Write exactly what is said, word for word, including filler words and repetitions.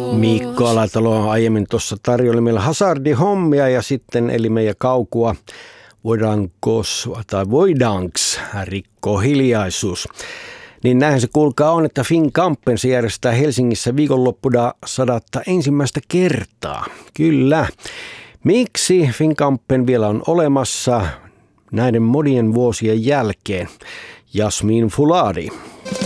Mikko Alatalo aiemmin tuossa tarjoili meillä hazardihommia ja sitten eli meidän kaukua voidaanko tai voidaanks rikkoa hiljaisuus. Niin näinhän se kuulkaa on, että Finnkampen se järjestää Helsingissä viikonloppuna sadatta ensimmäistä kertaa. Kyllä. Miksi Finnkampen vielä on olemassa näiden monien vuosien jälkeen? Jasmin Fuladi.